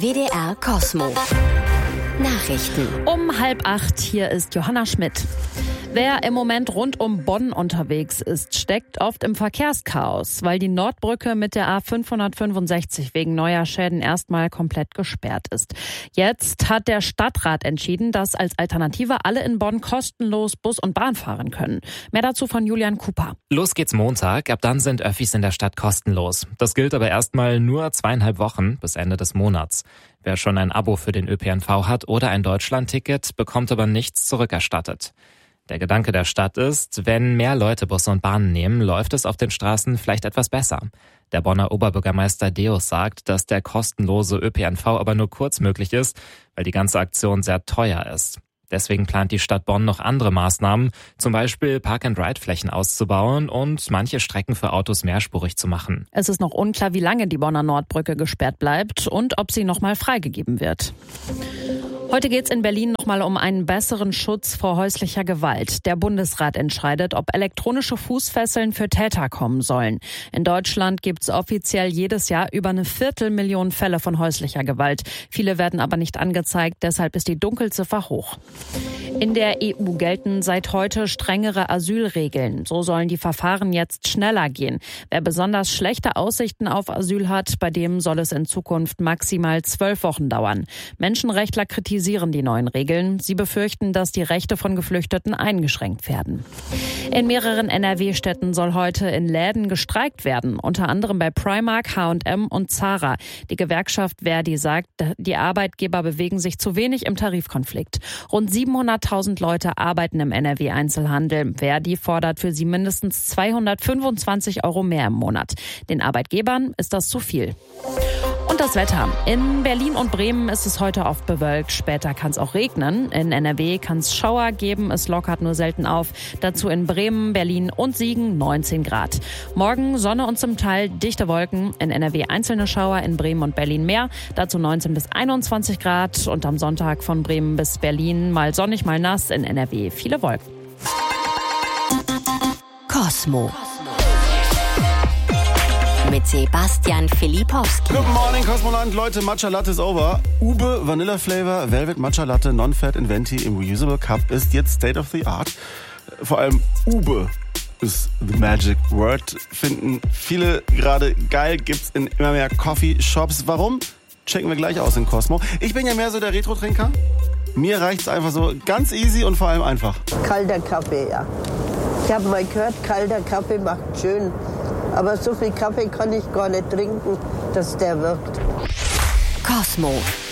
WDR Cosmo. Nachrichten. Um 7:30 hier ist Johanna Schmidt. Wer im Moment rund um Bonn unterwegs ist, steckt oft im Verkehrschaos, weil die Nordbrücke mit der A565 wegen neuer Schäden erstmal komplett gesperrt ist. Jetzt hat der Stadtrat entschieden, dass als Alternative alle in Bonn kostenlos Bus und Bahn fahren können. Mehr dazu von Julian Cooper. Los geht's Montag, ab dann sind Öffis in der Stadt kostenlos. Das gilt aber erstmal nur 2,5 Wochen bis Ende des Monats. Wer schon ein Abo für den ÖPNV hat oder ein Deutschlandticket, bekommt aber nichts zurückerstattet. Der Gedanke der Stadt ist, wenn mehr Leute Busse und Bahnen nehmen, läuft es auf den Straßen vielleicht etwas besser. Der Bonner Oberbürgermeister Deus sagt, dass der kostenlose ÖPNV aber nur kurz möglich ist, weil die ganze Aktion sehr teuer ist. Deswegen plant die Stadt Bonn noch andere Maßnahmen, zum Beispiel Park-and-Ride-Flächen auszubauen und manche Strecken für Autos mehrspurig zu machen. Es ist noch unklar, wie lange die Bonner Nordbrücke gesperrt bleibt und ob sie nochmal freigegeben wird. Heute geht es in Berlin nochmal um einen besseren Schutz vor häuslicher Gewalt. Der Bundesrat entscheidet, ob elektronische Fußfesseln für Täter kommen sollen. In Deutschland gibt es offiziell jedes Jahr über 250.000 Fälle von häuslicher Gewalt. Viele werden aber nicht angezeigt, deshalb ist die Dunkelziffer hoch. In der EU gelten seit heute strengere Asylregeln. So sollen die Verfahren jetzt schneller gehen. Wer besonders schlechte Aussichten auf Asyl hat, bei dem soll es in Zukunft maximal 12 Wochen dauern. Menschenrechtler kritisieren die neuen Regeln. Sie befürchten, dass die Rechte von Geflüchteten eingeschränkt werden. In mehreren NRW-Städten soll heute in Läden gestreikt werden, unter anderem bei Primark, H&M und Zara. Die Gewerkschaft Verdi sagt, die Arbeitgeber bewegen sich zu wenig im Tarifkonflikt. Rund 700.000 Leute arbeiten im NRW-Einzelhandel. Verdi fordert für sie mindestens 225 € mehr im Monat. Den Arbeitgebern ist das zu viel. Und das Wetter. In Berlin und Bremen ist es heute oft bewölkt. Später kann es auch regnen. In NRW kann es Schauer geben. Es lockert nur selten auf. Dazu in Bremen, Berlin und Siegen 19 Grad. Morgen Sonne und zum Teil dichte Wolken. In NRW einzelne Schauer, in Bremen und Berlin mehr. Dazu 19 bis 21 Grad. Und am Sonntag von Bremen bis Berlin mal sonnig, mal nass. In NRW viele Wolken. Cosmo. Mit Sebastian Filipowski. Good morning, Cosmoland. Leute, Matcha Latte ist over. Ube Vanilla Flavor Velvet Matcha Latte Non-Fat in Venti im Reusable Cup ist jetzt State of the Art. Vor allem Ube ist the magic word. Finden viele gerade geil. Gibt's in immer mehr Coffee-Shops. Warum? Checken wir gleich aus in Cosmo. Ich bin ja mehr so der Retro-Trinker. Mir reicht's einfach so ganz easy und vor allem einfach. Kalter Kaffee, ja. Ich habe mal gehört, kalter Kaffee macht schön. Aber so viel Kaffee kann ich gar nicht trinken, dass der wirkt. Cosmo.